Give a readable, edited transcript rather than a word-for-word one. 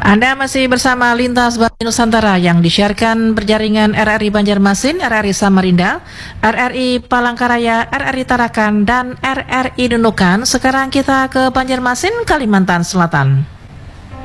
Anda masih bersama Lintas Bali Nusantara yang disiarkan berjaringan RRI Banjarmasin, RRI Samarinda, RRI Palangkaraya, RRI Tarakan, dan RRI Nunukan. Sekarang kita ke Banjarmasin, Kalimantan Selatan.